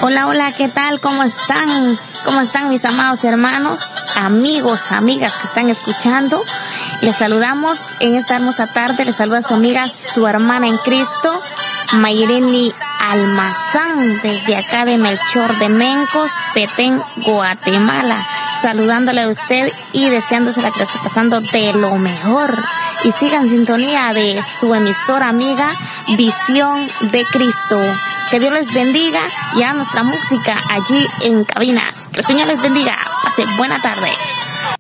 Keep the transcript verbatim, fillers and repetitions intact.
Hola, hola, ¿qué tal? ¿Cómo están? ¿Cómo están mis amados hermanos, amigos, amigas que están escuchando? Les saludamos en esta hermosa tarde, les saluda su amiga, su hermana en Cristo, Mayreni Almazán, desde acá de Melchor de Mencos, Petén, Guatemala, saludándole a usted y deseándosela que le esté pasando de lo mejor. Y sigan en sintonía de su emisora amiga, Visión de Cristo. Que Dios les bendiga y a nuestra música allí en cabinas. Que el Señor les bendiga. Pase buena tarde.